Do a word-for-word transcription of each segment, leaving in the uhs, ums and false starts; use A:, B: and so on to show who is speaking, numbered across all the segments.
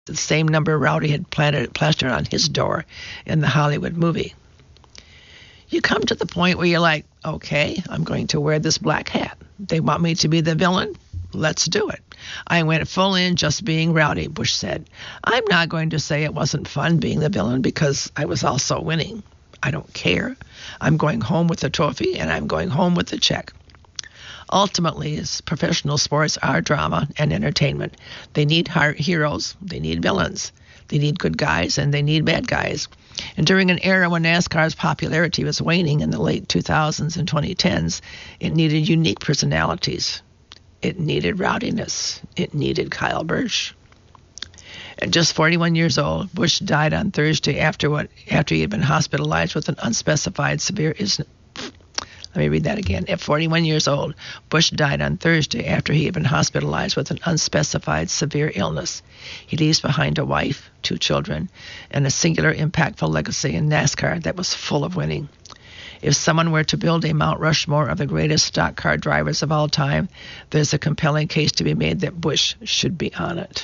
A: the same number Rowdy had planted, plastered on his door in the Hollywood movie. You come to the point where you're like, okay, I'm going to wear this black hat. They want me to be the villain? Let's do it. I went full in just being Rowdy, Bush said. I'm not going to say it wasn't fun being the villain because I was also winning. I don't care. I'm going home with the trophy and I'm going home with the check. Ultimately, professional sports are drama and entertainment. They need heroes, they need villains, they need good guys, and they need bad guys. And during an era when NASCAR's popularity was waning in the late two thousands and twenty tens, it needed unique personalities. It needed rowdiness. It needed Kyle Busch. At just forty-one years old, Busch died on Thursday after what after he had been hospitalized with an unspecified severe illness. Let me read that again. At forty-one years old, Busch died on Thursday after he had been hospitalized with an unspecified severe illness. He leaves behind a wife, two children, and a singular, impactful legacy in NASCAR that was full of winning. If someone were to build a Mount Rushmore of the greatest stock car drivers of all time, there's a compelling case to be made that Busch should be on it.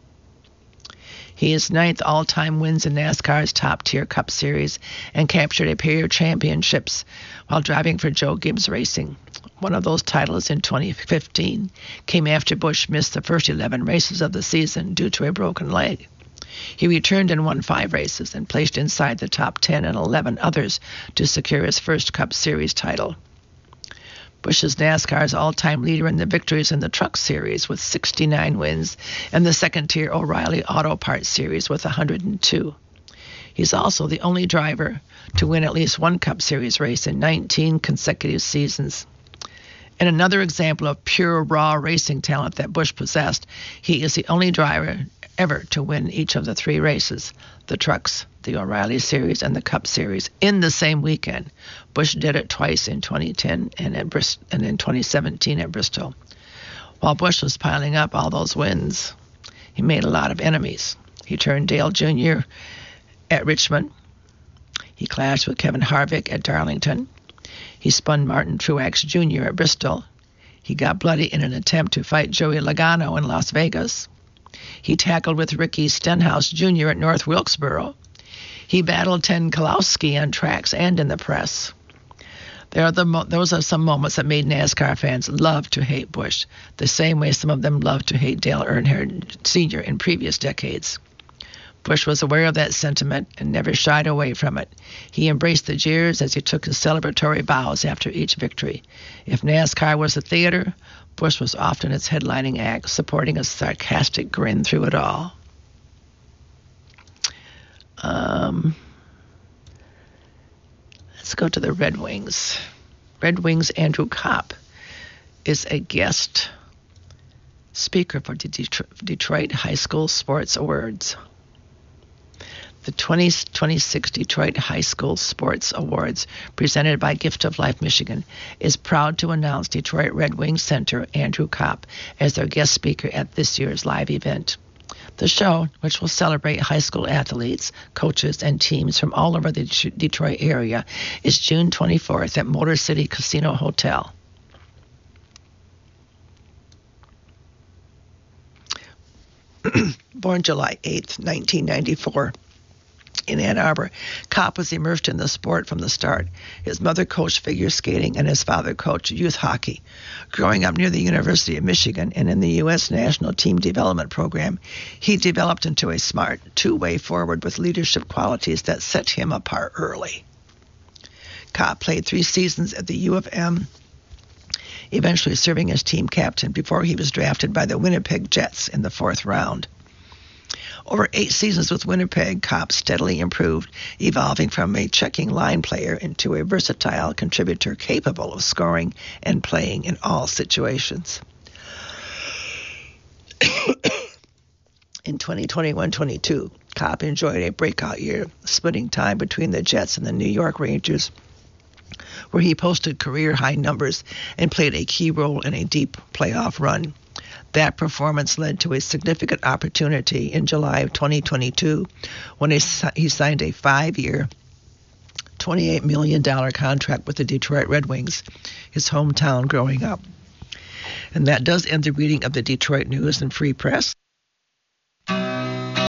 A: He is ninth all-time wins in NASCAR's top-tier Cup Series and captured a pair of championships while driving for Joe Gibbs Racing. One of those titles in twenty fifteen came after Busch missed the first eleven races of the season due to a broken leg. He returned and won five races and placed inside the top ten and eleven others to secure his first Cup Series title. Busch is NASCAR's all-time leader in the victories in the Truck Series with sixty-nine wins and the second-tier O'Reilly Auto Parts Series with one hundred two. He's also the only driver to win at least one Cup Series race in nineteen consecutive seasons. In another example of pure, raw racing talent that Busch possessed, he is the only driver ever to win each of the three races, the Trucks, the O'Reilly Series, and the Cup Series, in the same weekend. Busch did it twice in twenty ten and, at Brist- and in twenty seventeen at Bristol. While Busch was piling up all those wins, he made a lot of enemies. He turned Dale Junior at Richmond. He clashed with Kevin Harvick at Darlington. He spun Martin Truex Junior at Bristol. He got bloody in an attempt to fight Joey Logano in Las Vegas. He tackled with Ricky Stenhouse Junior at North Wilkesboro. He battled Ted Kalowski on tracks and in the press. There are the mo- those are some moments that made NASCAR fans love to hate Busch, the same way some of them loved to hate Dale Earnhardt Senior in previous decades. Busch was aware of that sentiment and never shied away from it. He embraced the jeers as he took his celebratory bows after each victory. If NASCAR was a theater, Busch was often its headlining act, supporting a sarcastic grin through it all. Um, let's go to the Red Wings. Red Wings' Andrew Kopp is a guest speaker for the Detroit High School Sports Awards. The twenty twenty-six Detroit High School Sports Awards, presented by Gift of Life Michigan, is proud to announce Detroit Red Wings center Andrew Kopp as their guest speaker at this year's live event. The show, which will celebrate high school athletes, coaches, and teams from all over the Detroit area, is June twenty-fourth at Motor City Casino Hotel. Born July eighth, nineteen ninety-four, in Ann Arbor, Kopp was immersed in the sport from the start. His mother coached figure skating and his father coached youth hockey. Growing up near the University of Michigan and in the U S National Team Development Program, he developed into a smart, two-way forward with leadership qualities that set him apart early. Kopp played three seasons at the U of M, eventually serving as team captain before he was drafted by the Winnipeg Jets in the fourth round. Over eight seasons with Winnipeg, Kopp steadily improved, evolving from a checking line player into a versatile contributor capable of scoring and playing in all situations. In twenty twenty-one twenty-two, Kopp enjoyed a breakout year, splitting time between the Jets and the New York Rangers, where he posted career-high numbers and played a key role in a deep playoff run. That performance led to a significant opportunity in July of twenty twenty-two when he signed a five-year, twenty-eight million dollars contract with the Detroit Red Wings, his hometown growing up. And that does end the reading of the Detroit News and Free Press.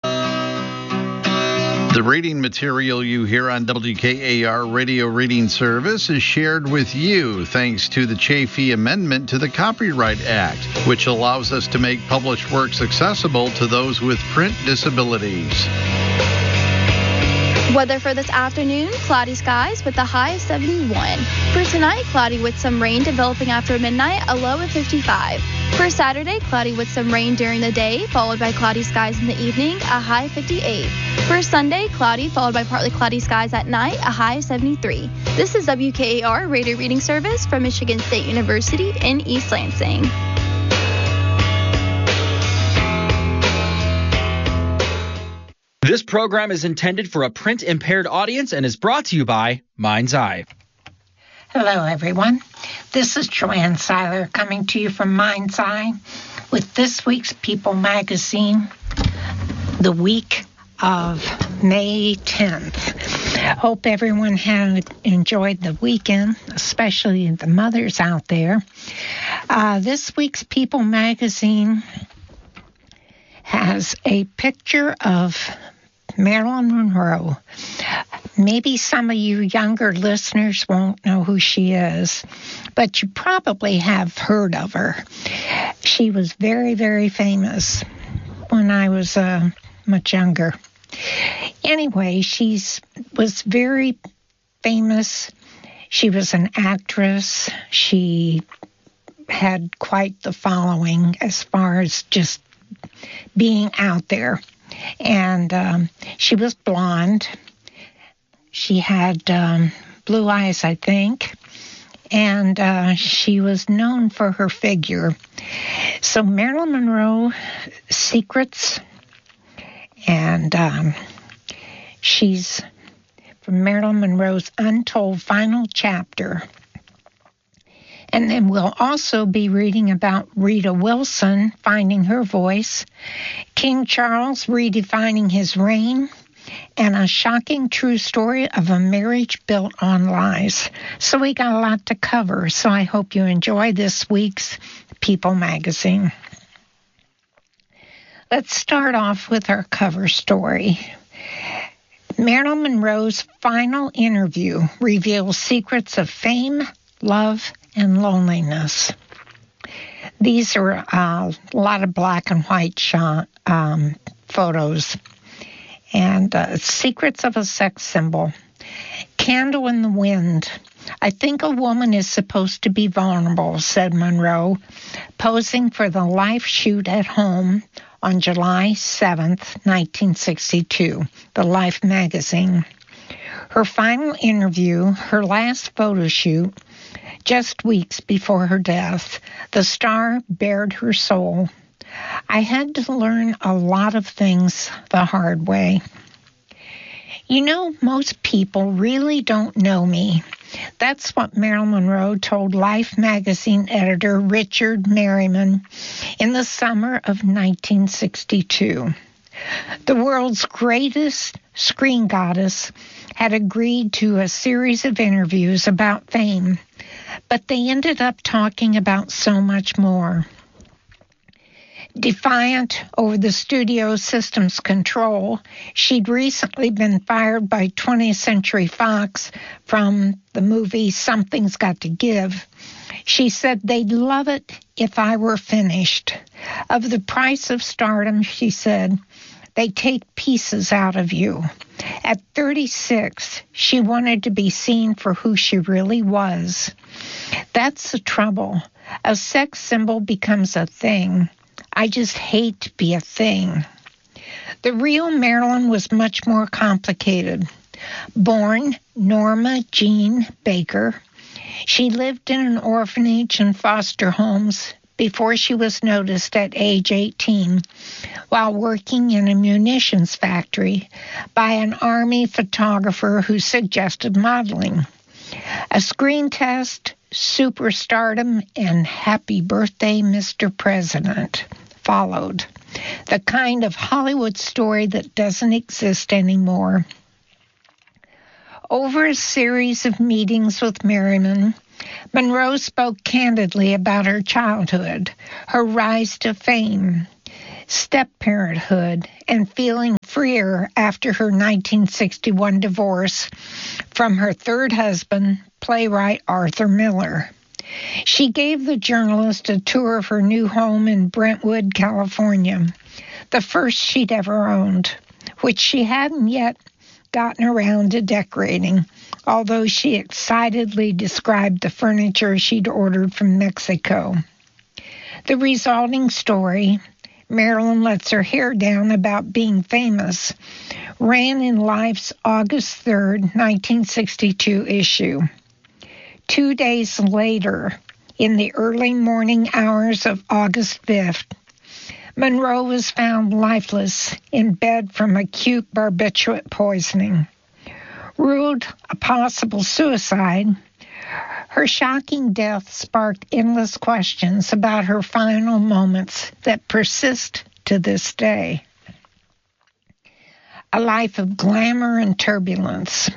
B: The reading material you hear on W K A R Radio Reading Service is shared with you thanks to the Chafee Amendment to the Copyright Act, which allows us to make published works accessible to those with print disabilities.
C: Weather for this afternoon, cloudy skies with a high of seventy-one. For tonight, cloudy with some rain developing after midnight, a low of fifty-five. For Saturday, cloudy with some rain during the day, followed by cloudy skies in the evening, a high of fifty-eight. For Sunday, cloudy, followed by partly cloudy skies at night, a high of seventy-three. This is W K A R Radio Reading Service from Michigan State University in East Lansing.
D: This program is intended for a print-impaired audience and is brought to you by Mind's Eye.
E: Hello, everyone. This is Joanne Seiler coming to you from Mind's Eye with this week's People magazine, the week of May tenth. Hope everyone had enjoyed the weekend, especially the mothers out there. Uh, this week's People magazine has a picture of Marilyn Monroe. Maybe some of you younger listeners won't know who she is, but you probably have heard of her. She was very, very famous when I was uh, much younger. Anyway, she was very famous. She was an actress. She had quite the following as far as just being out there. And um, she was blonde. She had um, blue eyes, I think. And uh, she was known for her figure. So Marilyn Monroe, Secrets, and um, she's from Marilyn Monroe's Untold Final Chapter. And then we'll also be reading about Rita Wilson finding her voice, King Charles redefining his reign, and a shocking true story of a marriage built on lies. So we got a lot to cover, so I hope you enjoy this week's People magazine. Let's start off with our cover story. Marilyn Monroe's final interview reveals secrets of fame, love, and loneliness. These are uh, a lot of black and white shot, um, photos. And uh, secrets of a sex symbol. Candle in the wind. I think a woman is supposed to be vulnerable, said Monroe, posing for the Life shoot at home on July seventh, nineteen sixty-two, the Life magazine. Her final interview, her last photo shoot, just weeks before her death, the star bared her soul. I had to learn a lot of things the hard way. You know, most people really don't know me. That's what Marilyn Monroe told Life magazine editor Richard Merriman in the summer of nineteen sixty-two. The world's greatest screen goddess had agreed to a series of interviews about fame, but they ended up talking about so much more. Defiant over the studio system's control, she'd recently been fired by twentieth Century Fox from the movie Something's Got to Give. She said they'd love it if I were finished. Of the price of stardom, she said, they take pieces out of you. At thirty-six, she wanted to be seen for who she really was. That's the trouble. A sex symbol becomes a thing. I just hate to be a thing. The real Marilyn was much more complicated. Born Norma Jean Baker, she lived in an orphanage and foster homes before she was noticed at age eighteen while working in a munitions factory by an Army photographer who suggested modeling. A screen test, superstardom, and happy birthday, Mister President followed. The kind of Hollywood story that doesn't exist anymore. Over a series of meetings with Merriman, Monroe spoke candidly about her childhood, her rise to fame, step-parenthood, and feeling free freer after her nineteen sixty-one divorce from her third husband, playwright Arthur Miller. She gave the journalist a tour of her new home in Brentwood, California, the first she'd ever owned, which she hadn't yet gotten around to decorating, although she excitedly described the furniture she'd ordered from Mexico. The resulting story, Marilyn Lets Her Hair Down About Being Famous, ran in Life's August third, nineteen sixty-two issue. Two days later, in the early morning hours of August fifth, Monroe was found lifeless in bed from acute barbiturate poisoning. Ruled a possible suicide, her shocking death sparked endless questions about her final moments that persist to this day. A life of glamour and turbulence.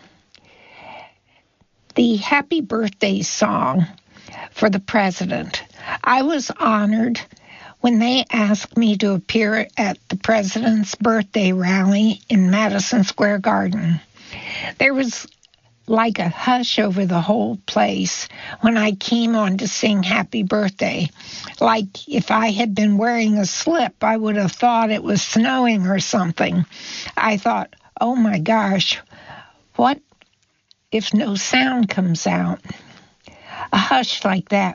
E: The Happy Birthday song for the president. I was honored when they asked me to appear at the president's birthday rally in Madison Square Garden. There was like a hush over the whole place when I came on to sing Happy Birthday. Like if I had been wearing a slip, I would have thought it was snowing or something. I thought, oh my gosh, what if no sound comes out? A hush like that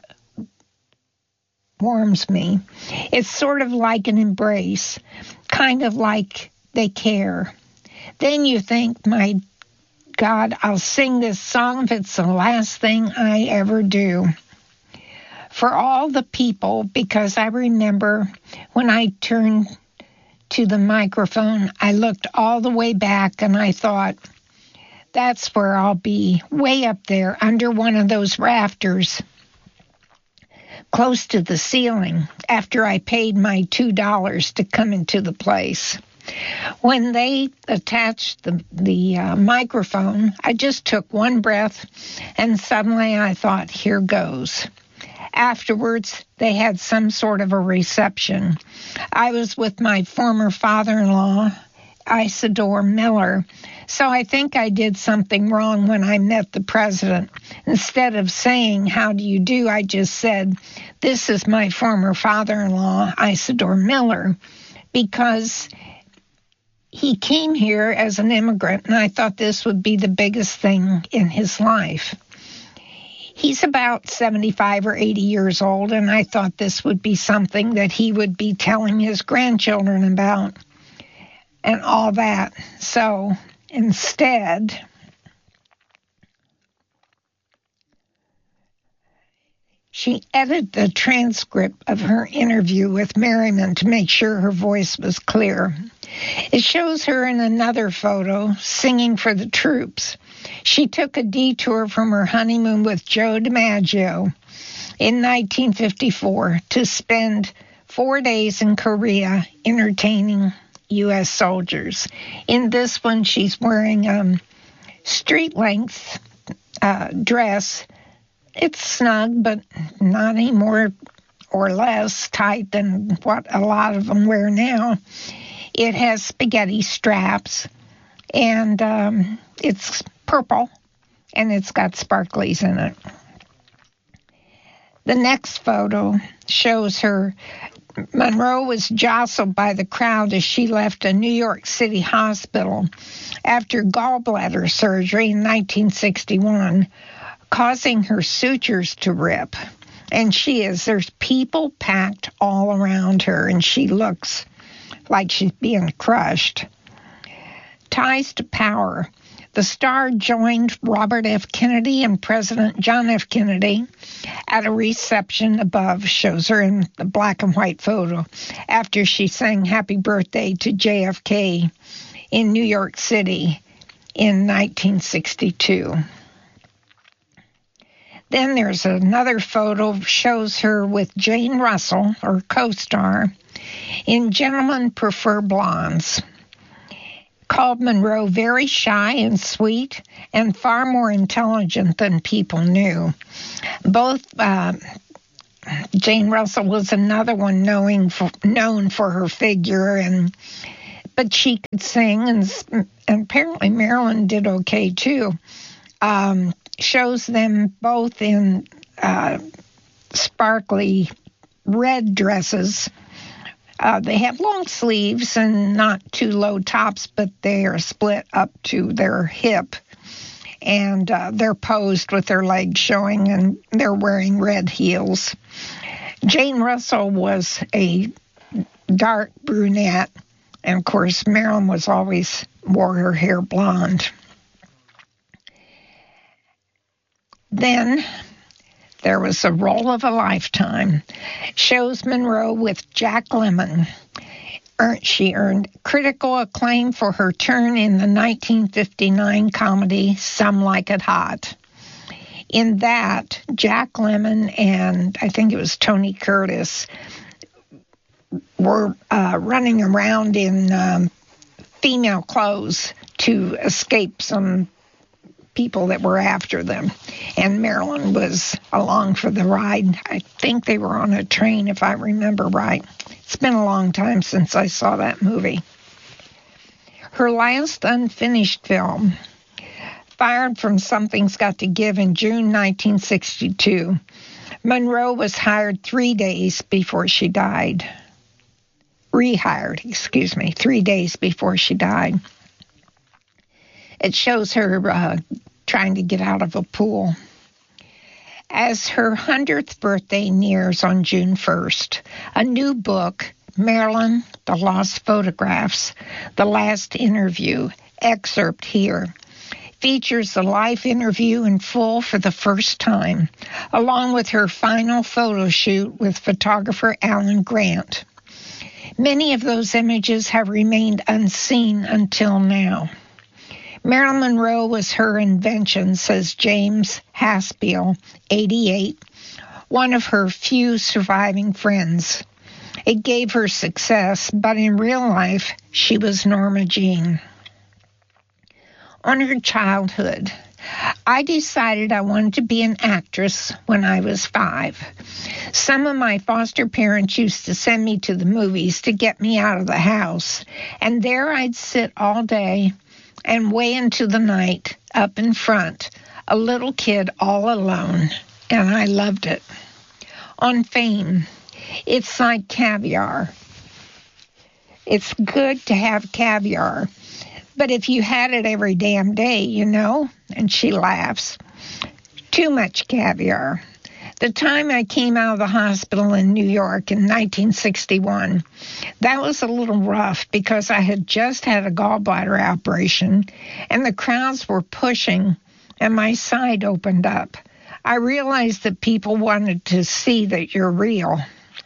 E: warms me. It's sort of like an embrace, kind of like they care. Then you think, my God, I'll sing this song if it's the last thing I ever do. For all the people, because I remember when I turned to the microphone, I looked all the way back and I thought, that's where I'll be, way up there under one of those rafters, close to the ceiling, after I paid my two dollars to come into the place. When they attached the, the uh, microphone, I just took one breath, and suddenly I thought, here goes. Afterwards, they had some sort of a reception. I was with my former father-in-law, Isidore Miller, so I think I did something wrong when I met the president. Instead of saying, how do you do, I just said, this is my former father-in-law, Isidore Miller, because he came here as an immigrant, and I thought this would be the biggest thing in his life. He's about seventy-five or eighty years old, and I thought this would be something that he would be telling his grandchildren about and all that. So instead, she edited the transcript of her interview with Merriman to make sure her voice was clear. It shows her in another photo singing for the troops. She took a detour from her honeymoon with Joe DiMaggio in nineteen fifty-four to spend four days in Korea entertaining U S soldiers. In this one, she's wearing a um, street-length uh, dress. It's snug, but not any more or less tight than what a lot of them wear now. It has spaghetti straps, and um, it's purple, and it's got sparklies in it. The next photo shows her. Monroe was jostled by the crowd as she left a New York City hospital after gallbladder surgery in nineteen sixty-one, causing her sutures to rip. And she is, there's people packed all around her, and she looks like she's being crushed. Ties to power. The star joined Robert F. Kennedy and President John F. Kennedy at a reception above, shows her in the black and white photo, after she sang Happy Birthday to J F K in New York City in nineteen sixty-two. Then there's another photo, shows her with Jane Russell, her co-star, in Gentlemen Prefer Blondes. Called Monroe very shy and sweet and far more intelligent than people knew. Both uh, Jane Russell was another one knowing for, known for her figure and but she could sing, and, and apparently Marilyn did okay too. Um, shows them both in uh, sparkly red dresses. Uh, they have long sleeves and not too low tops, but they are split up to their hip. And uh, they're posed with their legs showing, and they're wearing red heels. Jane Russell was a dark brunette, and of course Marilyn was always wore her hair blonde. Then there was A Role of a Lifetime. Shows Monroe with Jack Lemmon. She earned critical acclaim for her turn in the nineteen fifty-nine comedy Some Like It Hot. In that, Jack Lemmon and I think it was Tony Curtis were uh, running around in um, female clothes to escape some people that were after them. And Marilyn was along for the ride. I think they were on a train, if I remember right. It's been a long time since I saw that movie. Her last unfinished film, fired from Something's Got to Give in June nineteen sixty-two, Monroe was hired three days before she died. Rehired, excuse me, three days before she died. It shows her uh, trying to get out of a pool. As her hundredth birthday nears on June first, a new book, Marilyn, The Lost Photographs, The Last Interview, excerpt here, features the life interview in full for the first time, along with her final photo shoot with photographer Alan Grant. Many of those images have remained unseen until now. Marilyn Monroe was her invention, says James Haspiel, eighty-eight, one of her few surviving friends. It gave her success, but in real life, she was Norma Jean. On her childhood, I decided I wanted to be an actress when I was five. Some of my foster parents used to send me to the movies to get me out of the house, and there I'd sit all day and way into the night up in front, a little kid all alone, and I loved it. On Fame, it's like caviar. It's good to have caviar, but if you had it every damn day, you know, and she laughs, too much caviar. The time I came out of the hospital in New York in nineteen sixty-one, that was a little rough because I had just had a gallbladder operation and the crowds were pushing and my side opened up. I realized that people wanted to see that you're real.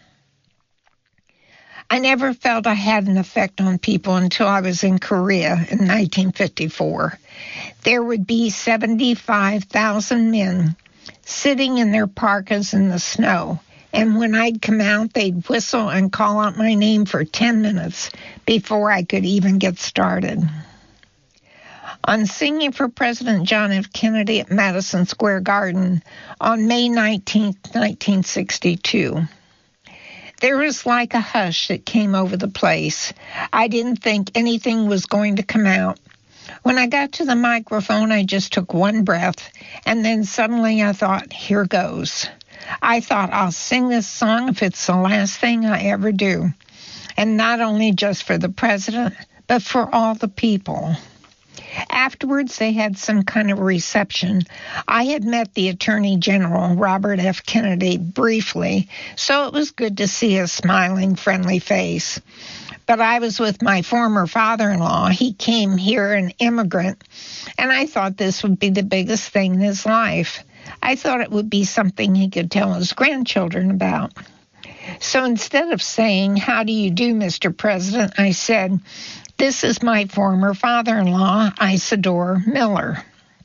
E: I never felt I had an effect on people until I was in Korea in nineteen fifty-four. There would be seventy-five thousand men sitting in their parkas in the snow, and when I'd come out, they'd whistle and call out my name for ten minutes before I could even get started. On singing for President John F. Kennedy at Madison Square Garden on May nineteenth, nineteen sixty-two, there was like a hush that came over the place. I didn't think anything was going to come out. When I got to the microphone, I just took one breath, and then suddenly I thought, here goes. I thought, I'll sing this song if it's the last thing I ever do. And not only just for the president, but for all the people. Afterwards, they had some kind of reception. I had met the Attorney General, Robert F. Kennedy, briefly, so it was good to see a smiling, friendly face. But I was with my former father-in-law. He came here an immigrant, and I thought this would be the biggest thing in his life. I thought it would be something he could tell his grandchildren about. So instead of saying, "How do you do, Mister President?" I said, "This is my former father-in-law, Isidore Miller."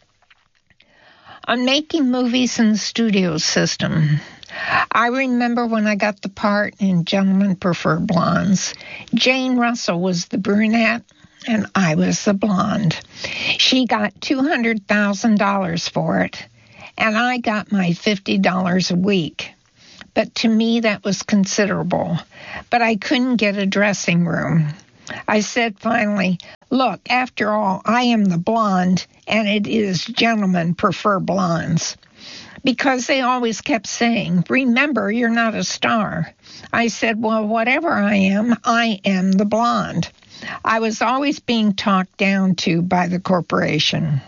E: On making movies in the studio system, I remember when I got the part in Gentlemen Prefer Blondes, Jane Russell was the brunette and I was the blonde. She got two hundred thousand dollars for it, and I got my fifty dollars a week. But to me, that was considerable. But I couldn't get a dressing room. I said finally, look, after all, I am the blonde, and it is gentlemen prefer blondes. Because they always kept saying, remember, you're not a star. I said, well, whatever I am, I am the blonde. I was always being talked down to by the corporation.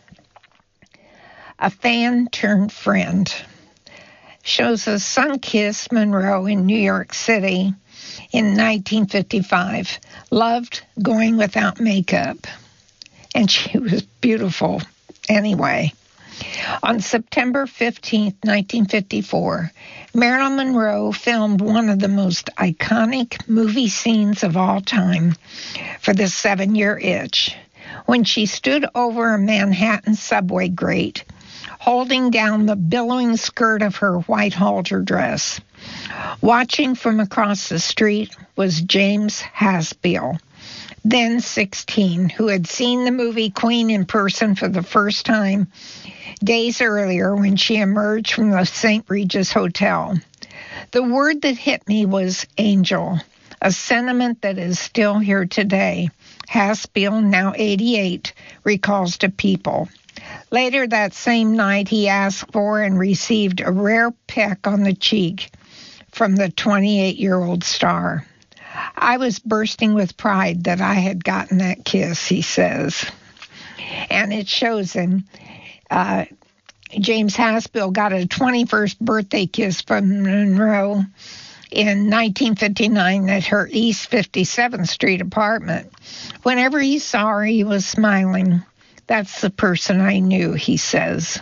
E: A fan turned friend. Shows us sun-kissed Monroe in New York City in nineteen fifty-five. Loved going without makeup. And she was beautiful anyway. On September fifteenth, nineteen fifty-four, Marilyn Monroe filmed one of the most iconic movie scenes of all time for the seven-year itch, when she stood over a Manhattan subway grate, holding down the billowing skirt of her white halter dress. Watching from across the street was James Haspel, then sixteen, who had seen the movie Queen in person for the first time days earlier when she emerged from the Saint Regis Hotel. The word that hit me was angel, a sentiment that is still here today. Haspel, now eighty-eight, recalls to People. Later that same night, he asked for and received a rare peck on the cheek from the twenty-eight-year-old star. I was bursting with pride that I had gotten that kiss, he says. And it shows him. Uh, James Haspel got a twenty-first birthday kiss from Monroe in nineteen fifty-nine at her East fifty-seventh Street apartment. Whenever he saw her, he was smiling. That's the person I knew, he says.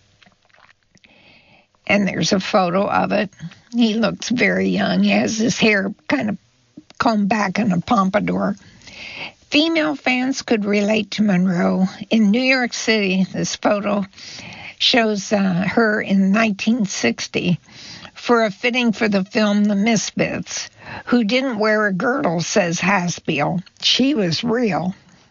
E: And there's a photo of it. He looks very young. He has his hair kind of combed back in a pompadour. Female fans could relate to Monroe. In New York City, this photo shows uh, her in nineteen sixty for a fitting for the film The Misfits. Who didn't wear a girdle, says Haspel. She was real.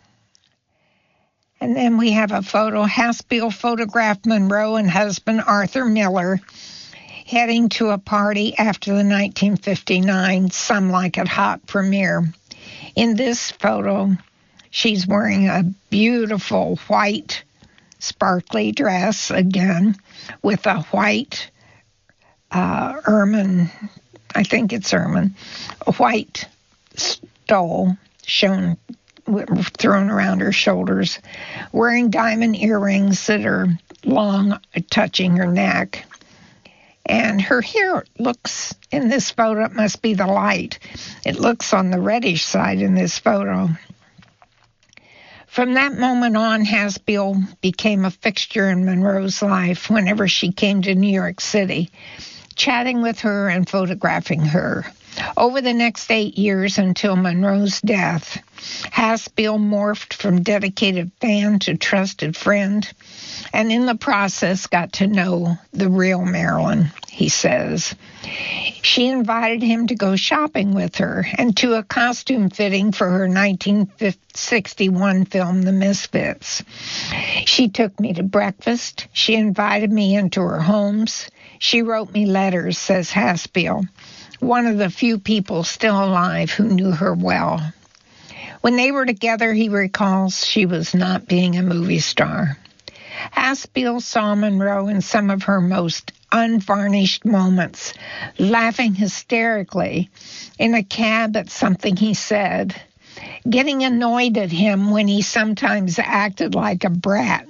E: And then we have a photo. Haspel photographed Monroe and husband Arthur Miller heading to a party after the nineteen fifty-nine Some Like It Hot premiere. In this photo, she's wearing a beautiful white sparkly dress, again, with a white uh, ermine, I think it's ermine, a white stole shown, thrown around her shoulders, wearing diamond earrings that are long, touching her neck. And her hair looks, in this photo, it must be the light. It looks on the reddish side in this photo. From that moment on, Haspel became a fixture in Monroe's life whenever she came to New York City, chatting with her and photographing her. Over the next eight years until Monroe's death, Haspel morphed from dedicated fan to trusted friend, and in the process got to know the real Marilyn, he says. She invited him to go shopping with her and to a costume fitting for her nineteen sixty-one film, The Misfits. She took me to breakfast. She invited me into her homes. She wrote me letters, says Haspel, one of the few people still alive who knew her well. When they were together, he recalls, she was not being a movie star. Haspel saw Monroe in some of her most unvarnished moments, laughing hysterically in a cab at something he said, getting annoyed at him when he sometimes acted like a brat.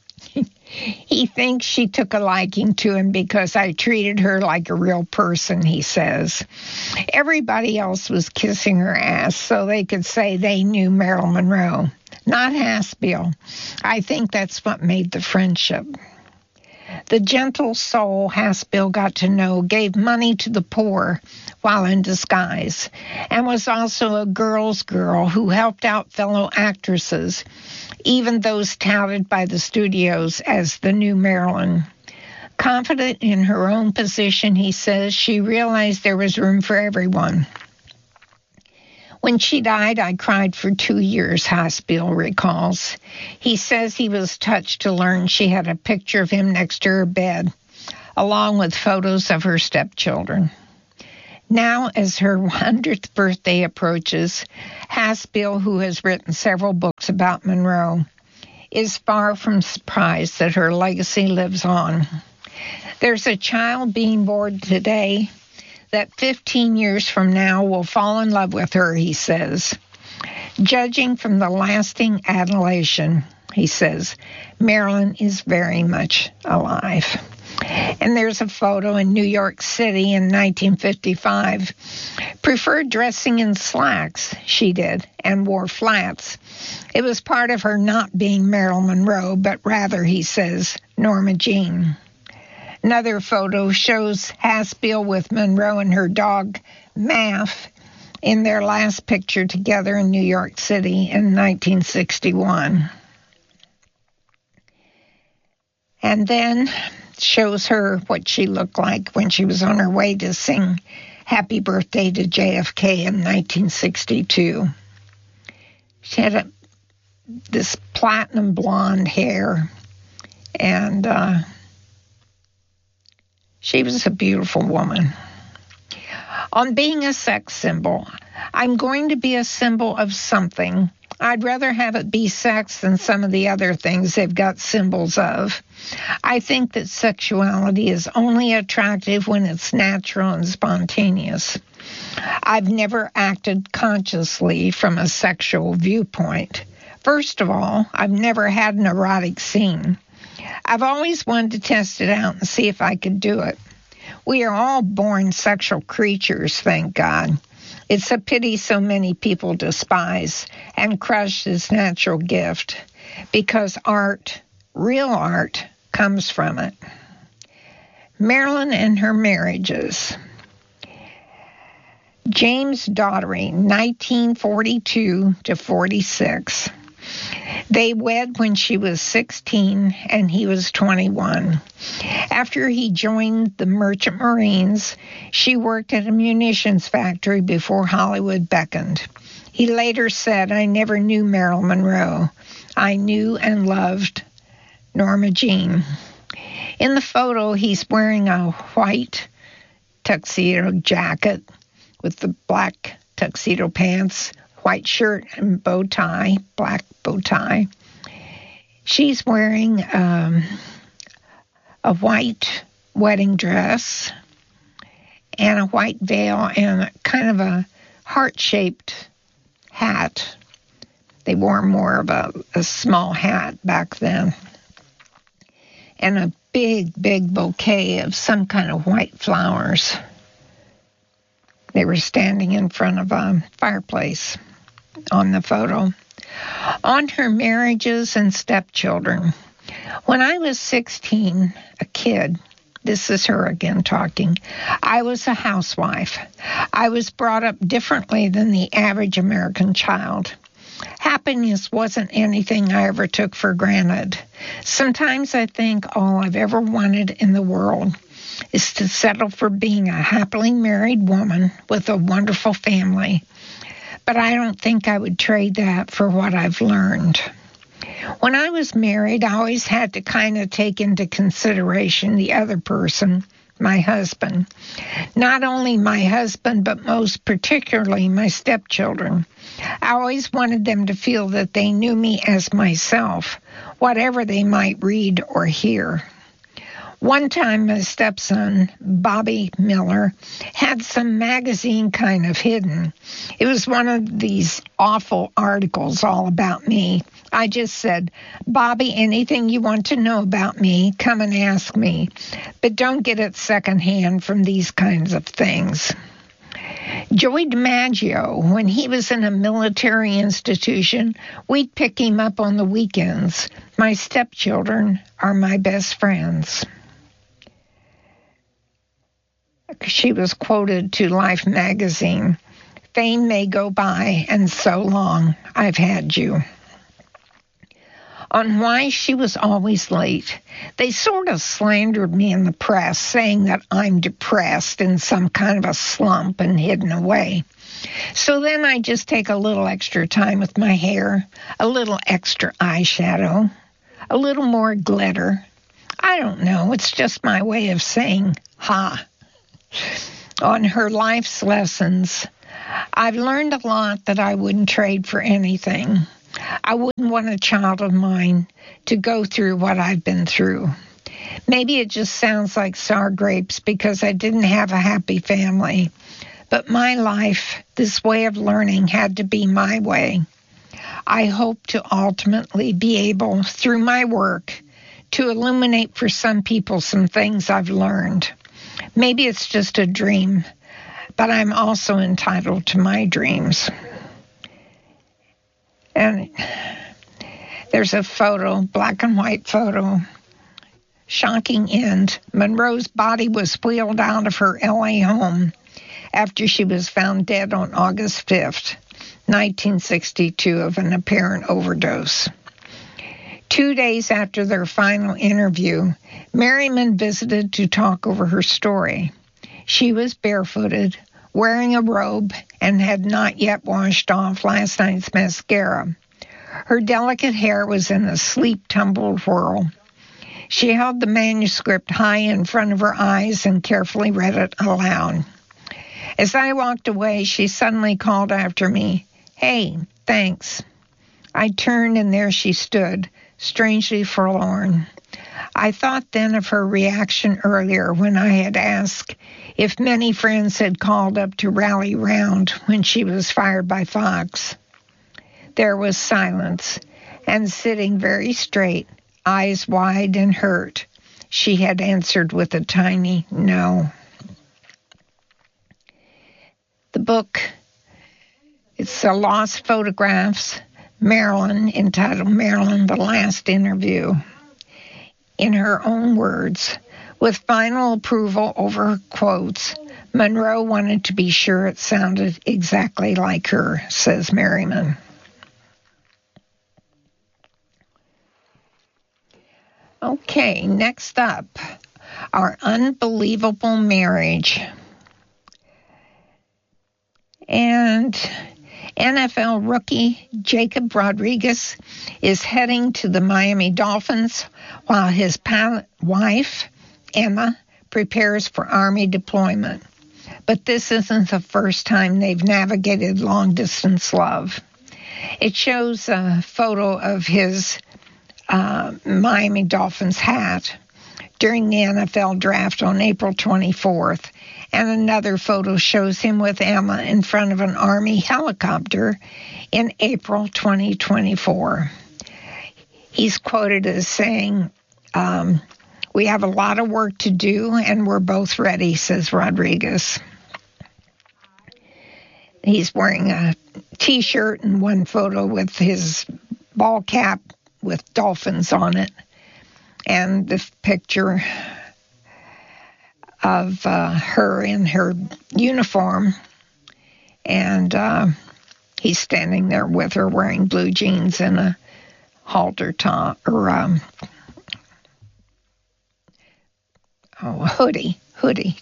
E: He thinks she took a liking to him because I treated her like a real person, he says. Everybody else was kissing her ass so they could say they knew Marilyn Monroe, not Haspel. I think that's what made the friendship. The gentle soul Haspel got to know gave money to the poor while in disguise, and was also a girl's girl who helped out fellow actresses, even those touted by the studios as the new Marilyn. Confident in her own position, he says, she realized there was room for everyone. When she died, I cried for two years, Haspel recalls. He says he was touched to learn she had a picture of him next to her bed, along with photos of her stepchildren. Now, as her hundredth birthday approaches, Haspel, who has written several books about Monroe, is far from surprised that her legacy lives on. There's a child being born today that fifteen years from now will fall in love with her, he says. Judging from the lasting adulation, he says, Marilyn is very much alive. And there's a photo in New York City in nineteen fifty-five. Preferred dressing in slacks, she did, and wore flats. It was part of her not being Marilyn Monroe, but rather, he says, Norma Jean. Another photo shows Haspel with Monroe and her dog, Maff, in their last picture together in New York City in nineteen sixty-one. And then shows her what she looked like when she was on her way to sing Happy Birthday to J F K in nineteen sixty-two. She had a, this platinum blonde hair, and uh, she was a beautiful woman. On being a sex symbol, I'm going to be a symbol of something. I'd rather have it be sex than some of the other things they've got symbols of. I think that sexuality is only attractive when it's natural and spontaneous. I've never acted consciously from a sexual viewpoint. First of all, I've never had an erotic scene. I've always wanted to test it out and see if I could do it. We are all born sexual creatures, thank God. It's a pity so many people despise and crush this natural gift, because art, real art, comes from it. Marilyn and her marriages. James Daugherty, nineteen forty-two to forty-six. They wed when she was sixteen and he was twenty-one. After he joined the Merchant Marines, she worked at a munitions factory before Hollywood beckoned. He later said, I never knew Marilyn Monroe. I knew and loved Norma Jean. In the photo, he's wearing a white tuxedo jacket with the black tuxedo pants, white shirt and bow tie, black bow tie. She's wearing um, a white wedding dress and a white veil and kind of a heart-shaped hat. They wore more of a, a small hat back then. And a big, big bouquet of some kind of white flowers. They were standing in front of a fireplace on the photo. On her marriages and stepchildren. When I was sixteen, a kid, this is her again talking, I was a housewife. I was brought up differently than the average American child. Happiness wasn't anything I ever took for granted. Sometimes I think all I've ever wanted in the world is to settle for being a happily married woman with a wonderful family. But I don't think I would trade that for what I've learned. When I was married, I always had to kind of take into consideration the other person, my husband. Not only my husband, but most particularly my stepchildren. I always wanted them to feel that they knew me as myself, whatever they might read or hear. One time, my stepson, Bobby Miller, had some magazine kind of hidden. It was one of these awful articles all about me. I just said, Bobby, anything you want to know about me, come and ask me. But don't get it secondhand from these kinds of things. Joey DiMaggio, when he was in a military institution, we'd pick him up on the weekends. My stepchildren are my best friends. She was quoted to Life magazine, fame may go by, and so long I've had you. On why she was always late, they sort of slandered me in the press, saying that I'm depressed in some kind of a slump and hidden away. So then I just take a little extra time with my hair, a little extra eyeshadow, a little more glitter. I don't know, it's just my way of saying, ha. on her life's lessons. I've learned a lot that I wouldn't trade for anything. I wouldn't want a child of mine to go through what I've been through. Maybe it just sounds like sour grapes because I didn't have a happy family. But my life, this way of learning, had to be my way. I hope to ultimately be able, through my work, to illuminate for some people some things I've learned. Maybe it's just a dream, but I'm also entitled to my dreams. And there's a photo, black and white photo. Shocking end. Monroe's body was wheeled out of her L A home after she was found dead on August fifth, nineteen sixty-two, of an apparent overdose. Two days after their final interview, Merriman visited to talk over her story. She was barefooted, wearing a robe, and had not yet washed off last night's mascara. Her delicate hair was in a sleep-tumbled whirl. She held the manuscript high in front of her eyes and carefully read it aloud. As I walked away, she suddenly called after me, "Hey, thanks." I turned, and there she stood, strangely forlorn. I thought then of her reaction earlier when I had asked if many friends had called up to rally round when she was fired by Fox. There was silence, and sitting very straight, eyes wide and hurt, she had answered with a tiny no. The book, it's the Lost Photographs, Marilyn, entitled Marilyn, The Last Interview. In her own words, with final approval over her quotes, Monroe wanted to be sure it sounded exactly like her, says Merriman. Okay, next up, Our Unbelievable Marriage. And N F L rookie Jacob Rodriguez is heading to the Miami Dolphins while his pilot wife, Emma, prepares for Army deployment. But this isn't the first time they've navigated long-distance love. It shows a photo of his uh, Miami Dolphins hat during the N F L draft on April twenty-fourth. And another photo shows him with Emma in front of an Army helicopter in April twenty twenty-four. He's quoted as saying, um, "We have a lot of work to do, and we're both ready," says Rodriguez. He's wearing a T-shirt in one photo with his ball cap with dolphins on it. And the picture of uh, her in her uniform, and uh, he's standing there with her wearing blue jeans and a halter top, or um, oh, a hoodie, hoodie.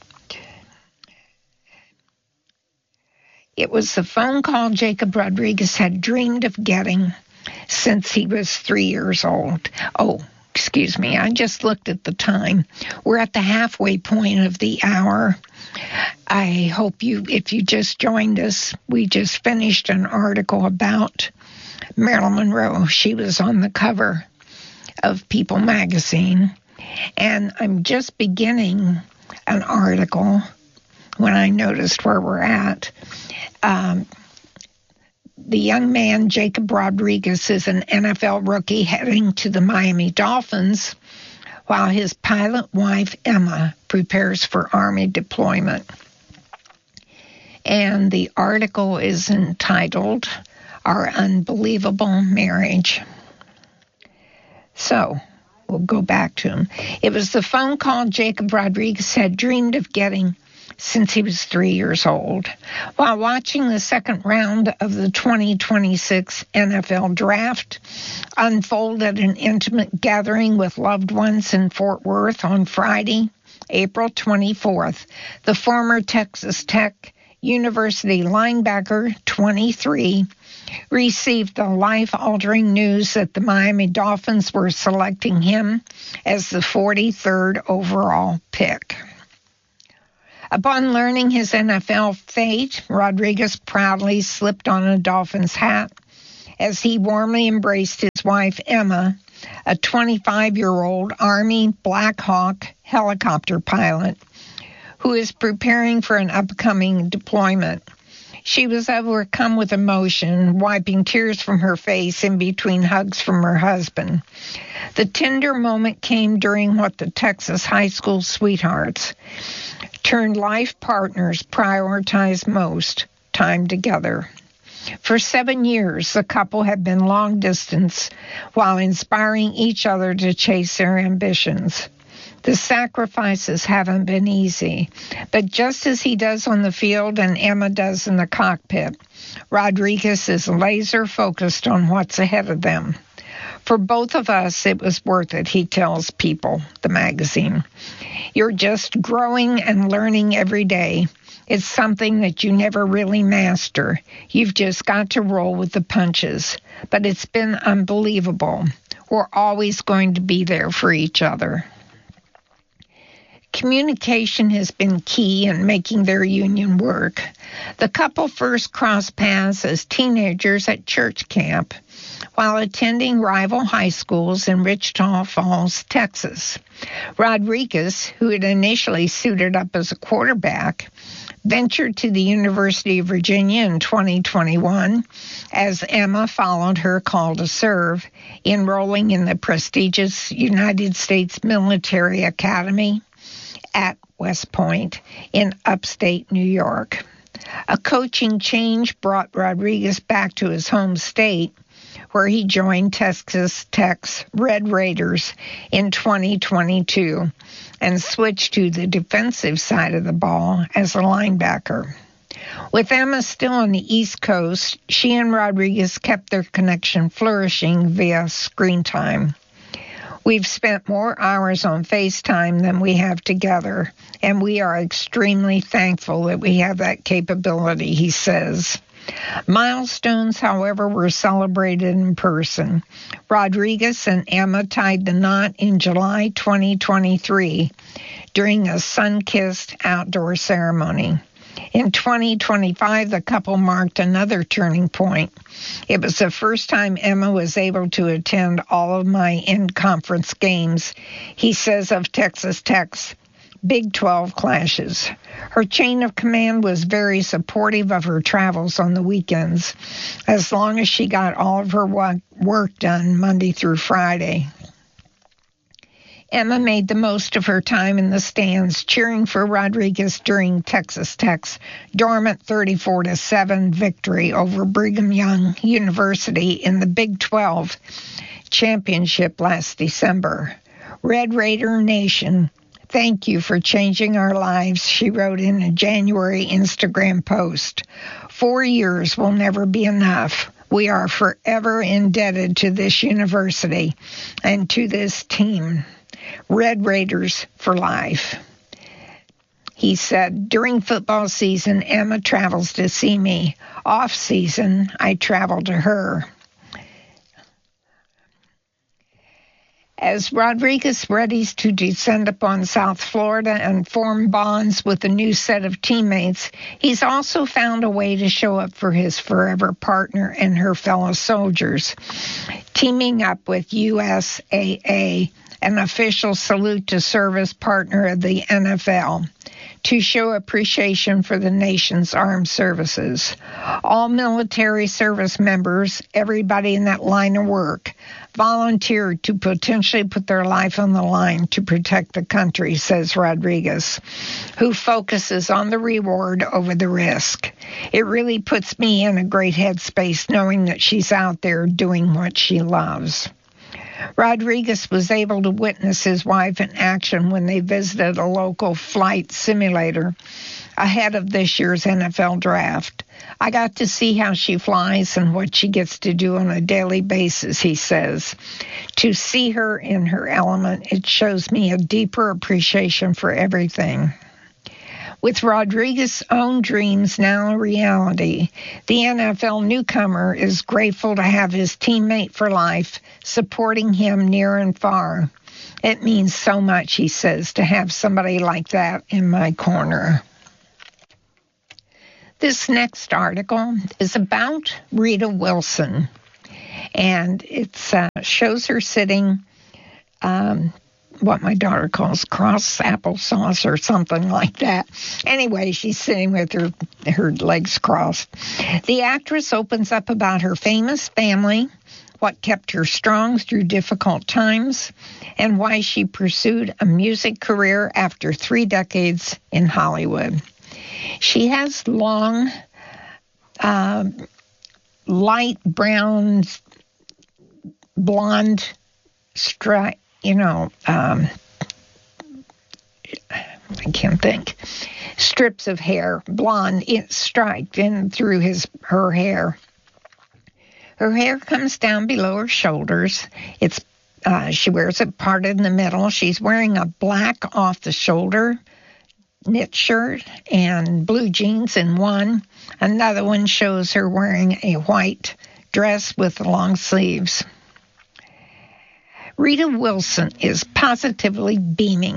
E: It was the phone call Jacob Rodriguez had dreamed of getting since he was three years old. Oh, excuse me, I just looked at the time. We're at the halfway point of the hour. I hope you, if you just joined us, we just finished an article about Marilyn Monroe. She was on the cover of People magazine. And I'm just beginning an article when I noticed where we're at. Um, the young man, Jacob Rodriguez, is an N F L rookie heading to the Miami Dolphins while his pilot wife, Emma, prepares for Army deployment. And the article is entitled, Our Unbelievable Marriage. So, we'll go back to him. It was the phone call Jacob Rodriguez had dreamed of getting since he was three years old. While watching the second round of the twenty twenty-six N F L Draft unfold at an intimate gathering with loved ones in Fort Worth on Friday, April twenty-fourth, the former Texas Tech University linebacker, twenty-three, received the life-altering news that the Miami Dolphins were selecting him as the forty-third overall pick. Upon learning his N F L fate, Rodriguez proudly slipped on a Dolphins hat as he warmly embraced his wife, Emma, a twenty-five-year-old Army Black Hawk helicopter pilot who is preparing for an upcoming deployment. She was overcome with emotion, wiping tears from her face in between hugs from her husband. The tender moment came during what the Texas high school sweethearts turned life partners prioritized most, time together. For seven years, the couple had been long distance while inspiring each other to chase their ambitions. The sacrifices haven't been easy, but just as he does on the field and Emma does in the cockpit, Rodriguez is laser focused on what's ahead of them. For both of us, it was worth it, he tells People, the magazine. You're just growing and learning every day. It's something that you never really master. You've just got to roll with the punches. But it's been unbelievable. We're always going to be there for each other. Communication has been key in making their union work. The couple first crossed paths as teenagers at church camp while attending rival high schools in Wichita Falls, Texas. Rodriguez, who had initially suited up as a quarterback, ventured to the University of Virginia in twenty twenty-one as Emma followed her call to serve, enrolling in the prestigious United States Military Academy at West Point in upstate New York. A coaching change brought Rodriguez back to his home state, where he joined Texas Tech's Red Raiders in twenty twenty-two and switched to the defensive side of the ball as a linebacker. With Emma still on the East Coast, she and Rodriguez kept their connection flourishing via screen time. We've spent more hours on FaceTime than we have together, and we are extremely thankful that we have that capability, he says. Milestones, however, were celebrated in person. Rodriguez and Emma tied the knot in July twenty twenty-three during a sun-kissed outdoor ceremony. In twenty twenty-five, the couple marked another turning point. It was the first time Emma was able to attend all of my in-conference games, he says of Texas Tech's Big twelve clashes. Her chain of command was very supportive of her travels on the weekends, as long as she got all of her work done Monday through Friday. Emma made the most of her time in the stands, cheering for Rodriguez during Texas Tech's dormant thirty-four to seven victory over Brigham Young University in the Big twelve championship last December. Red Raider Nation, thank you for changing our lives, she wrote in a January Instagram post. Four years will never be enough. We are forever indebted to this university and to this team. Red Raiders for life. He said, during football season, Emma travels to see me. Off season, I travel to her. As Rodriguez readies to descend upon South Florida and form bonds with a new set of teammates, he's also found a way to show up for his forever partner and her fellow soldiers, teaming up with U S A A, an official salute to service partner of the N F L, to show appreciation for the nation's armed services. All military service members, everybody in that line of work, volunteered to potentially put their life on the line to protect the country, says Rodriguez, who focuses on the reward over the risk. It really puts me in a great headspace knowing that she's out there doing what she loves. Rodriguez was able to witness his wife in action when they visited a local flight simulator ahead of this year's N F L draft. I got to see how she flies and what she gets to do on a daily basis, he says. To see her in her element, it shows me a deeper appreciation for everything. With Rodriguez's own dreams now a reality, the N F L newcomer is grateful to have his teammate for life supporting him near and far. It means so much, he says, to have somebody like that in my corner. This next article is about Rita Wilson, and it uh, shows her sitting, um, what my daughter calls cross applesauce or something like that. Anyway, she's sitting with her, her legs crossed. The actress opens up about her famous family, what kept her strong through difficult times, and why she pursued a music career after three decades in Hollywood. She has long, uh, light brown, blonde, stri- you know, um, I can't think, strips of hair, blonde, striped in through his her hair. Her hair comes down below her shoulders. It's uh, she wears it parted in the middle. She's wearing a black off-the-shoulder knit shirt and blue jeans in one. Another one shows her wearing a white dress with long sleeves. Rita Wilson is positively beaming.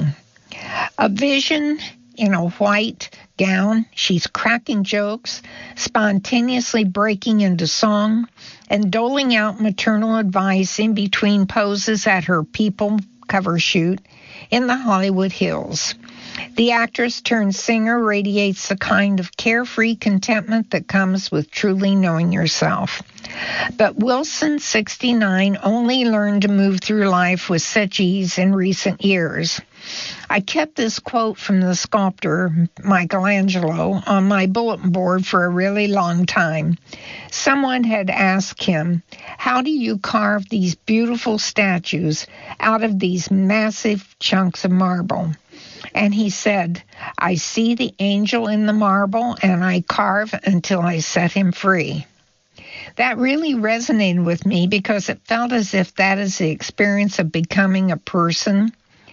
E: A vision in a white gown. She's cracking jokes, spontaneously breaking into song, and doling out maternal advice in between poses at her People cover shoot in the Hollywood Hills. The actress turned singer radiates the kind of carefree contentment that comes with truly knowing yourself. But Wilson, sixty-nine, only learned to move through life with such ease in recent years. I kept this quote from the sculptor Michelangelo on my bulletin board for a really long time. Someone had asked him, "How do you carve these beautiful statues out of these massive chunks of marble?" And he said, "I see the angel in the marble and I carve until I set him free." That really resonated with me because it felt as if that is the experience of becoming a person,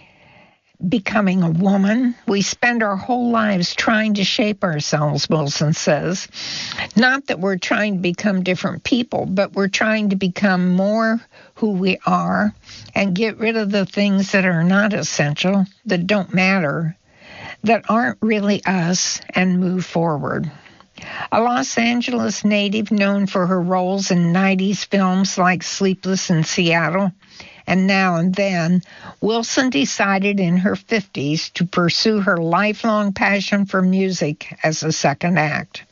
E: becoming a woman. We spend our whole lives trying to shape ourselves, Wilson says. Not that we're trying to become different people, but we're trying to become more who we are and get rid of the things that are not essential, that don't matter, that aren't really us, and move forward. A Los Angeles native known for her roles in nineties films like Sleepless in Seattle and Now and Then, Wilson decided in her fifties to pursue her lifelong passion for music as a second act.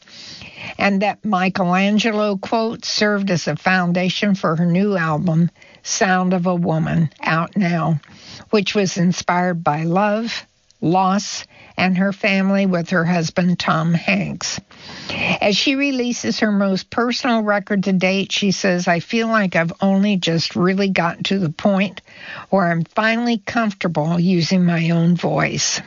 E: And that Michelangelo quote served as a foundation for her new album, Sound of a Woman, out now, which was inspired by love, loss, and her family with her husband, Tom Hanks. As she releases her most personal record to date, she says, "I feel like I've only just really gotten to the point where I'm finally comfortable using my own voice."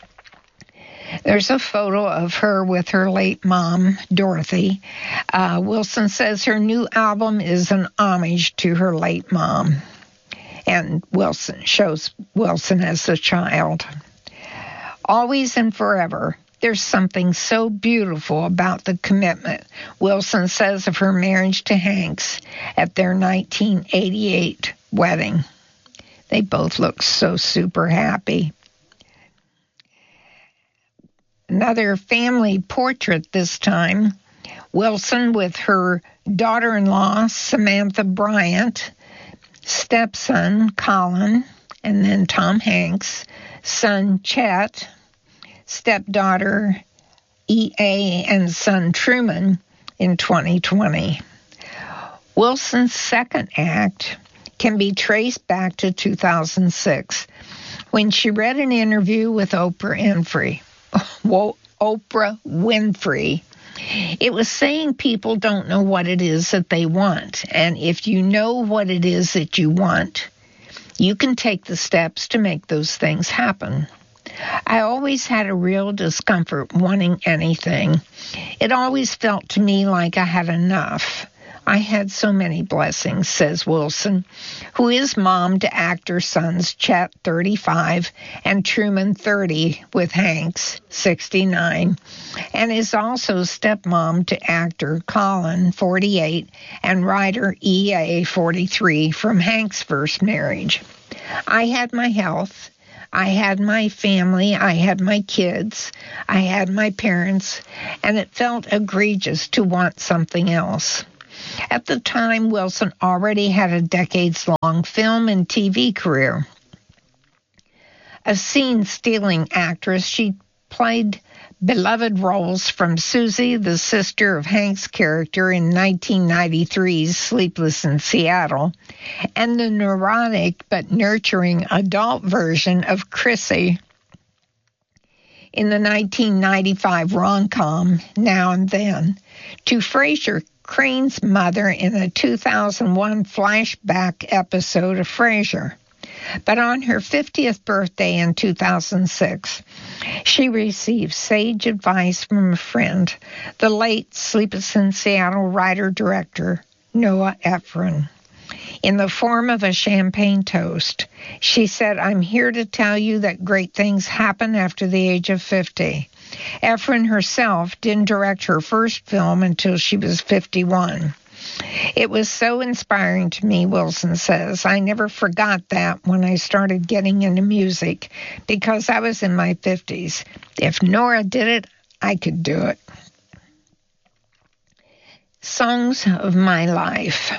E: There's a photo of her with her late mom, Dorothy. Uh, Wilson says her new album is an homage to her late mom. And Wilson shows Wilson as a child. Always and forever, there's something so beautiful about the commitment, Wilson says of her marriage to Hanks at their nineteen eighty-eight wedding. They both look so super happy. Another family portrait this time. Wilson with her daughter-in-law, Samantha Bryant, stepson, Colin, and then Tom Hanks, son, Chet, stepdaughter, E A, and son, Truman, in twenty twenty. Wilson's second act can be traced back to two thousand six, when she read an interview with Oprah Winfrey. Whoa, Oprah Winfrey. It was saying people don't know what it is that they want, and if you know what it is that you want, you can take the steps to make those things happen. I always had a real discomfort wanting anything. It always felt to me like I had enough. I had so many blessings, says Wilson, who is mom to actor sons Chet, thirty-five, and Truman, thirty, with Hanks, sixty-nine, and is also stepmom to actor Colin, forty-eight, and writer E A, forty-three, from Hanks' first marriage. I had my health. I had my family, I had my kids, I had my parents, and it felt egregious to want something else. At the time, Wilson already had a decades-long film and T V career. A scene-stealing actress, she played beloved roles from Susie, the sister of Hank's character in nineteen ninety-three's Sleepless in Seattle, and the neurotic but nurturing adult version of Chrissy in the nineteen ninety-five rom-com Now and Then, to Frasier Crane's mother in a two thousand one flashback episode of Frasier. But on her fiftieth birthday in two thousand six, she received sage advice from a friend, the late Sleepless in Seattle writer-director Noah Ephron. In the form of a champagne toast, she said, "I'm here to tell you that great things happen after the age of fifty. Ephron herself didn't direct her first film until she was fifty-one. It was so inspiring to me," Wilson says. "I never forgot that when I started getting into music, because I was in my fifties. If Nora did it, I could do it." Songs of My Life.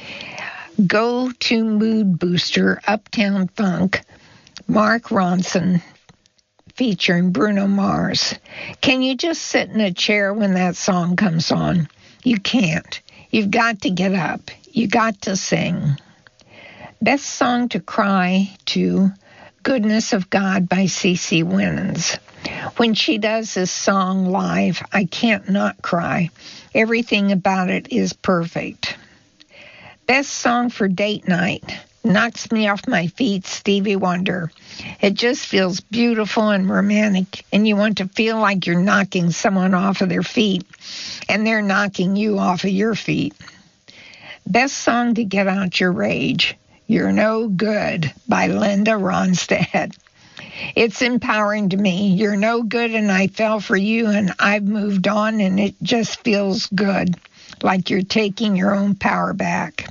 E: Go-to mood booster, Uptown Funk, Mark Ronson, featuring Bruno Mars. Can you just sit in a chair when that song comes on? You can't. You've got to get up. You got to sing. Best song to cry to, Goodness of God by CeCe Winans. When she does this song live, I can't not cry. Everything about it is perfect. Best song for date night, Knocks Me Off My Feet, Stevie Wonder. It just feels beautiful and romantic, and you want to feel like you're knocking someone off of their feet, and they're knocking you off of your feet. Best song to get out your rage, You're No Good by Linda Ronstadt. It's empowering to me. You're no good, and I fell for you, and I've moved on, and it just feels good, like you're taking your own power back.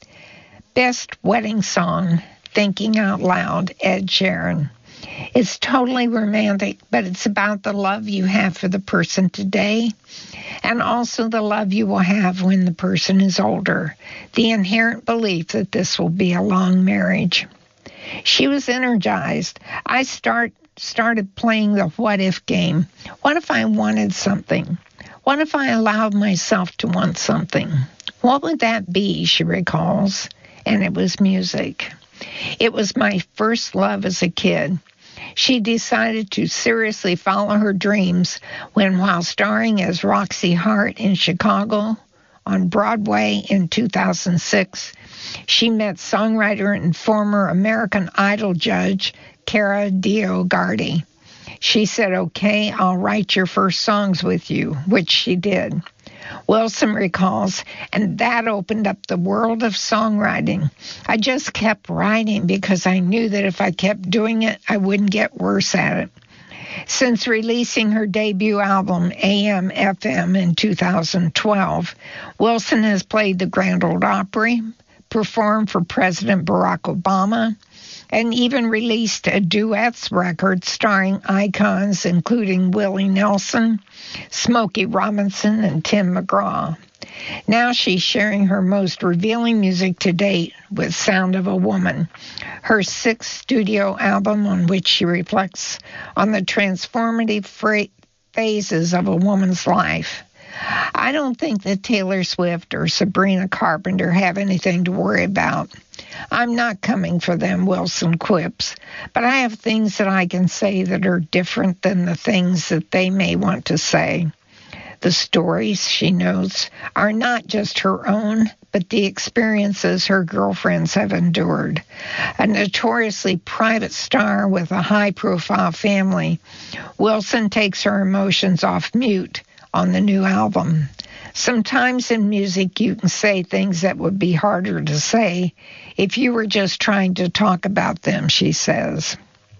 E: Best wedding song, Thinking Out Loud, Ed Sheeran. It's totally romantic, but it's about the love you have for the person today, and also the love you will have when the person is older. The inherent belief that this will be a long marriage. She was energized. I start started playing the what if game. What if I wanted something? What if I allowed myself to want something? What would that be, she recalls? And it was music. It was my first love as a kid. She decided to seriously follow her dreams when, while starring as Roxy Hart in Chicago on Broadway in two thousand six, she met songwriter and former American Idol judge Cara DioGuardi. She said, "Okay, I'll write your first songs with you," which she did. Wilson recalls, and that opened up the world of songwriting. I just kept writing because I knew that if I kept doing it, I wouldn't get worse at it. Since releasing her debut album, A M F M, in two thousand twelve, Wilson has played the Grand Ole Opry, performed for President Barack Obama, and even released a duets record starring icons including Willie Nelson, Smokey Robinson, and Tim McGraw. Now she's sharing her most revealing music to date with Sound of a Woman, her sixth studio album on which she reflects on the transformative fra- phases of a woman's life. I don't think that Taylor Swift or Sabrina Carpenter have anything to worry about. I'm not coming for them, Wilson quips, but I have things that I can say that are different than the things that they may want to say. The stories, she notes, are not just her own, but the experiences her girlfriends have endured. A notoriously private star with a high-profile family, Wilson takes her emotions off mute on the new album. Sometimes in music you can say things that would be harder to say if you were just trying to talk about them, she says.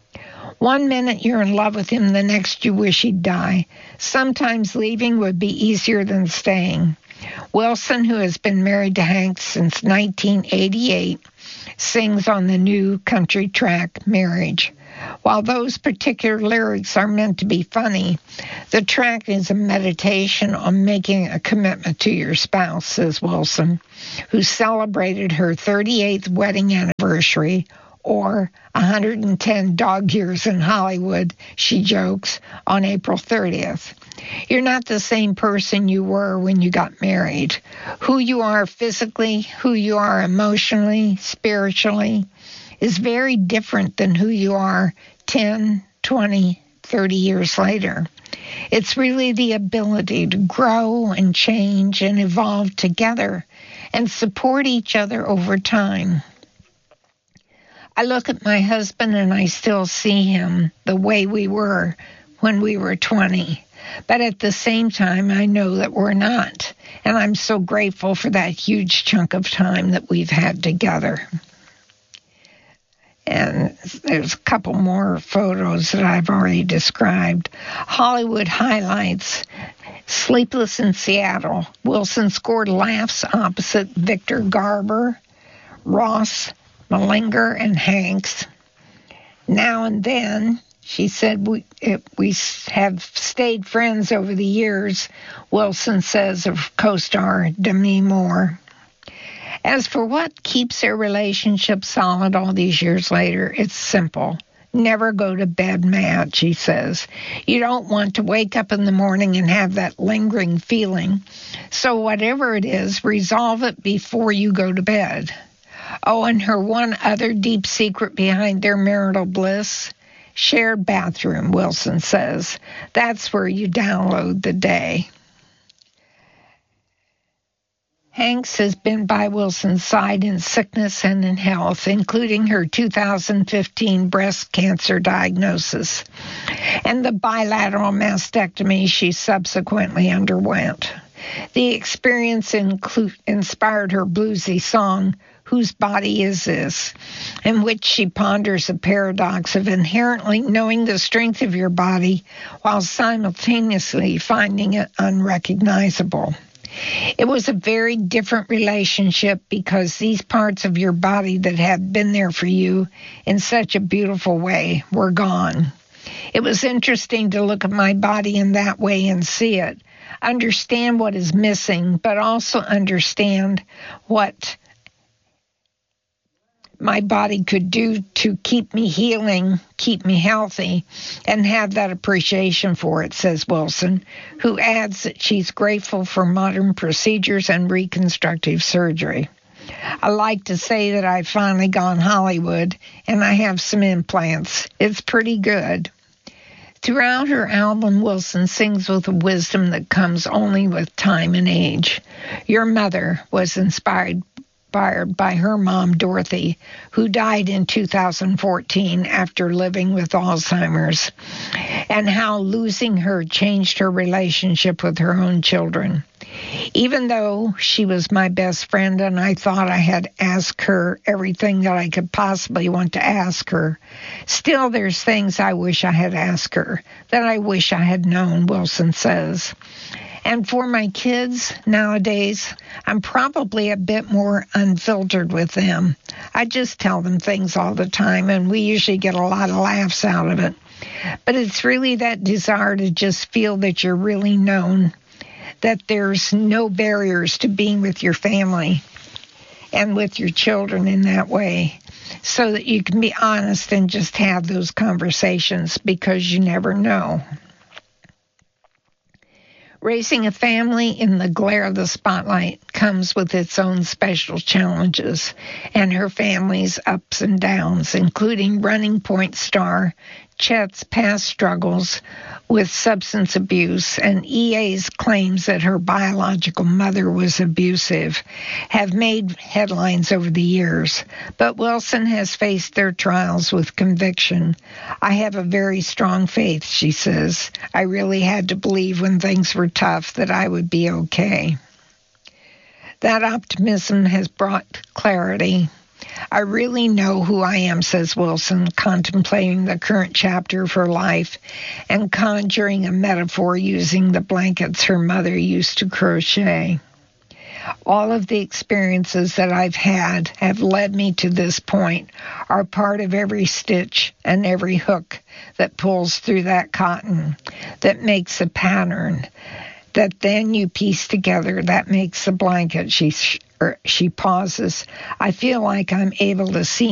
E: One minute you're in love with him, the next you wish he'd die. Sometimes leaving would be easier than staying. Wilson, who has been married to Hank since nineteen eighty-eight, sings on the new country track, Marriage. While those particular lyrics are meant to be funny, the track is a meditation on making a commitment to your spouse, says Wilson, who celebrated her thirty-eighth wedding anniversary, or one hundred ten dog years in Hollywood, she jokes, on April thirtieth. You're not the same person you were when you got married. Who you are physically, who you are emotionally, spiritually, is very different than who you are ten, twenty, thirty years later. It's really the ability to grow and change and evolve together and support each other over time. I look at my husband and I still see him the way we were when we were twenty. But at the same time, I know that we're not. And I'm so grateful for that huge chunk of time that we've had together. And there's a couple more photos that I've already described. Hollywood highlights. Sleepless in Seattle. Wilson scored laughs opposite Victor Garber, Ross Malinger, and Hanks. Now and then, she said, we, it, we have stayed friends over the years, Wilson says of co-star Demi Moore. As for what keeps their relationship solid all these years later, it's simple. Never go to bed mad, she says. You don't want to wake up in the morning and have that lingering feeling. So whatever it is, resolve it before you go to bed. Oh, and her one other deep secret behind their marital bliss, shared bathroom, Wilson says. That's where you download the day. Hanks has been by Wilson's side in sickness and in health, including her two thousand fifteen breast cancer diagnosis and the bilateral mastectomy she subsequently underwent. The experience inclu- inspired her bluesy song, Whose Body Is This?, in which she ponders the paradox of inherently knowing the strength of your body while simultaneously finding it unrecognizable. It was a very different relationship because these parts of your body that had been there for you in such a beautiful way were gone. It was interesting to look at my body in that way and see it, understand what is missing, but also understand what my body could do to keep me healing, keep me healthy, and have that appreciation for it, says Wilson, who adds that she's grateful for modern procedures and reconstructive surgery. I like to say that I've finally gone Hollywood, and I have some implants. It's pretty good. Throughout her album, Wilson sings with a wisdom that comes only with time and age. Your mother was inspired by her mom, Dorothy, who died in two thousand fourteen after living with Alzheimer's, and how losing her changed her relationship with her own children. Even though she was my best friend and I thought I had asked her everything that I could possibly want to ask her, still there's things I wish I had asked her, that I wish I had known, Wilson says. And for my kids nowadays, I'm probably a bit more unfiltered with them. I just tell them things all the time, and we usually get a lot of laughs out of it. But it's really that desire to just feel that you're really known, that there's no barriers to being with your family and with your children in that way, so that you can be honest and just have those conversations, because you never know. Raising a family in the glare of the spotlight comes with its own special challenges and her family's ups and downs, including Running Point star Chet's past struggles with substance abuse and E A's claims that her biological mother was abusive have made headlines over the years. But Wilson has faced their trials with conviction. I have a very strong faith, she says. I really had to believe when things were tough that I would be okay. That optimism has brought clarity. I really know who I am, says Wilson, contemplating the current chapter of her life and conjuring a metaphor using the blankets her mother used to crochet. All of the experiences that I've had have led me to this point, are part of every stitch and every hook that pulls through that cotton, that makes a pattern, that then you piece together, that makes a blanket. She, she pauses. I feel like I'm able to see